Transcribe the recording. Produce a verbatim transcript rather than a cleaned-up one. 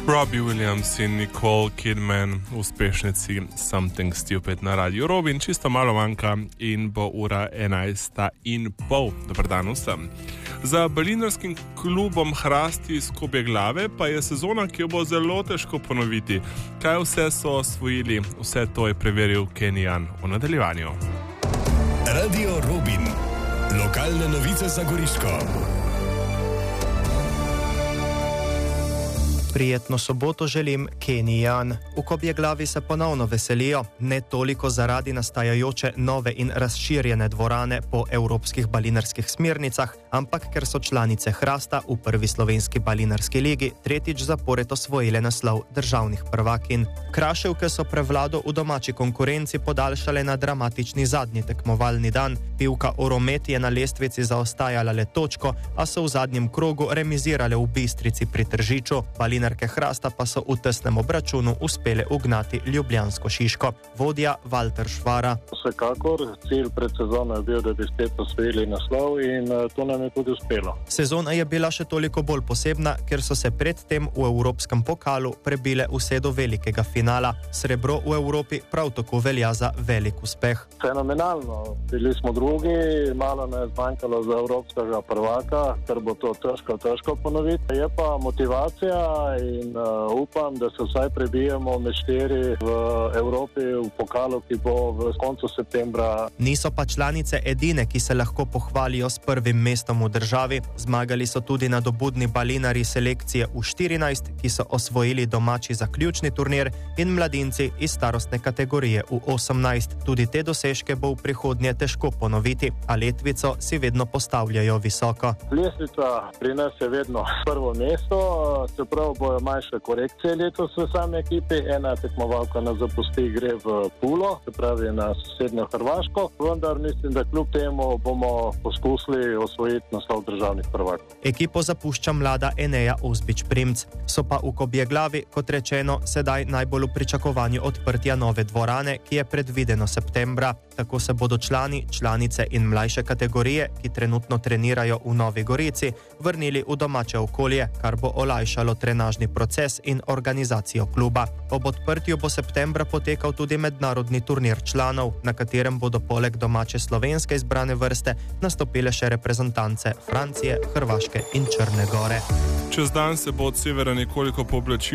Robbie Williams in Nicole Kidman, uspešnici Something Stupid na Radiu Robin. Čisto malo manjka in bo ura enajsta in pol. Dobar dan vsem. Za balinarskim klubom Hrasti iz Kobjeglave pa je sezona, ki jo bo zelo težko ponoviti. Kaj vse so osvojili, vse to je preveril Kenyan v nadaljevanju. Radio Robin. Lokalne novice za Goriško. Prijetno soboto želim, Kenyan. V Kobjeglavi se ponovno veselijo, ne toliko zaradi nastajajoče nove in razširjene dvorane po evropskih balinarskih smernicah, ampak ker so članice Hrasta v prvi slovenski balinarski ligi tretjič zapored osvojile naslov državnih prvakinj. Kraševke so prevlado v domači konkurenci podaljšale na dramatični zadnji tekmovalni dan. Pivka Oromet je na lestvici zaostajala le točko, a so v zadnjem krogu remizirale v Bistrici pri Tržiču. Balinarke Hrasta pa so v tesnem obračunu uspele ugnati ljubljansko Šiško. Vodja Valter Švara. Vsekakor, cilj pred sezono je bil, da bi spet osvojili naslov in to nam je tudi uspelo. Sezona je bila še toliko bolj posebna, ker so se predtem v evropskem pokalu prebile vse do velikega finala. Srebro v Evropi prav tako velja za velik uspeh. Fenomenalno. Bili smo drugi, malo ne je zmanjkalo za evropskega prvaka, ker bo to težko, težko ponoviti. Je pa motivacija in uh, upam, da se vsaj prebijemo med štiri v Evropi v pokalu, ki bo v koncu septembra. Niso pa članice edine, ki se lahko pohvalijo s prvim mestom v državi. Zmagali so tudi nadobudni balinari selekcije U štirinajst, ki so osvojili domači zaključni turnir, in mladinci iz starostne kategorije U osemnajst. Tudi te dosežke bo v prihodnje težko ponoviti, a letvico si vedno postavljajo visoko. Lestvica pri nas je vedno prvo mesto, čeprav bojo manjše korekcije letos v sami ekipi. Ena tekmovalka nas zapusti, gre v Pulo, se pravi na sosednjo Hrvaško, vendar mislim, da kljub temu bomo poskusili osvojiti naslov državnih prvakov. Ekipo zapušča mlada Eneja Ozbič-Primc. So pa v Kobjeglavi, kot rečeno, sedaj najbolj v pričakovanju odprtja nove dvorane, ki je predvideno septembra. Tako se bodo člani, članice in mlajše kategorije, ki trenutno trenirajo v Novi Gorici, vrnili v domače okolje, kar bo olajšalo trenažni proces in organizacijo kluba. Ob odprtju bo septembra potekal tudi mednarodni turnir članov, na katerem bodo poleg domače slovenske izbrane vrste nastopile še reprezentance Francije, Hrvaške in Črne Gore. Čez dan se bo od severa nekoliko pooblačilo.